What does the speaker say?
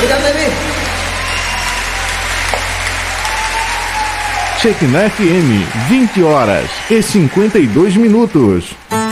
Obrigado, Levi. Check na FM, 20 horas e 52 minutos.